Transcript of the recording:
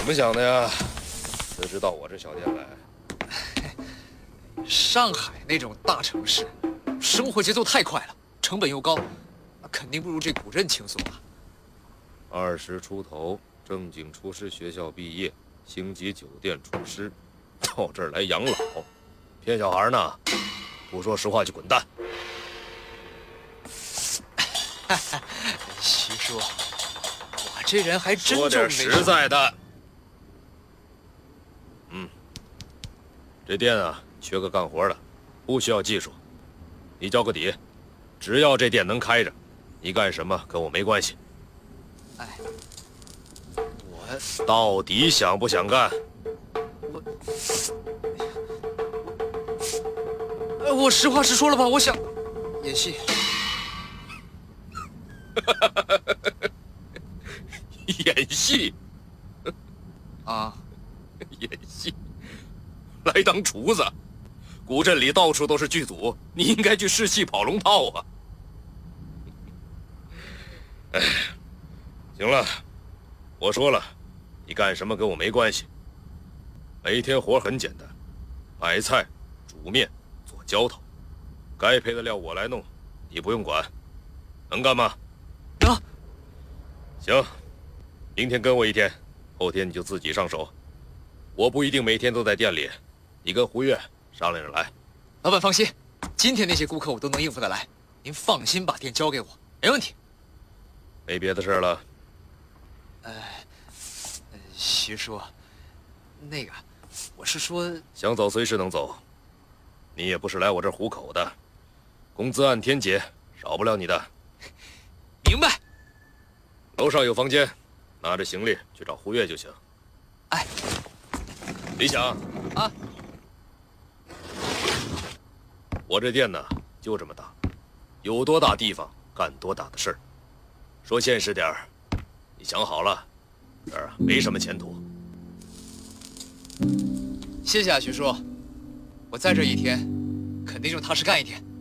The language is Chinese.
么想的呀？辞职到我这小店来？ 上海那种大城市，生活节奏太快了，成本又高，肯定不如这古镇轻松啊。 20出头，正经厨师学校毕业，星级酒店厨师，到这儿来养老，骗小孩呢？不说实话就滚蛋！ 徐叔，我这人还真说点实在的。这店啊，缺个干活的，不需要技术，你交个底，只要这店能开着，你干什么跟我没关系。 哎， 到底想不想干？ 我实话实说了吧，我想演戏。 演戏？ 啊， 演戏？来当厨子？古镇里到处都是剧组，你应该去试戏跑龙套啊！哎，行了，我说了，你干什么跟我没关系。每天活很简单，买菜、煮面、做浇头，该配的料我来弄，你不用管，能干吗？ 能。 行，明天跟我一天，后天你就自己上手。我不一定每天都在店里，你跟胡月商量着来。 老板放心，今天那些顾客我都能应付得来，您放心把店交给我，没问题。 没别的事了。 徐叔，那个，我是说， 想走随时能走，你也不是来我这儿糊口的，工资按天结，少不了你的。 明白。 楼上有房间，拿着行李去找胡月就行。 哎， 李想啊， 我这店呢就这么大，有多大地方干多大的事儿。说现实点儿，你想好了，这儿没什么前途。 谢谢啊，徐叔，我在这一天，肯定就踏实干一天。